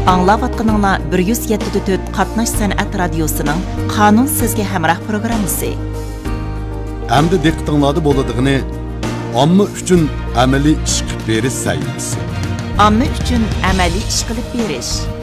Аңлаватқаныңла 107.4 Qatnash San'at Radiosu'nun Qanun Sizge Hamrah programısı. Әмді диqqətinizdə bo'ladiğini Amma üçün əməli iş qilib beriş sayılması. Amma üçün əməli iş qilib beriş.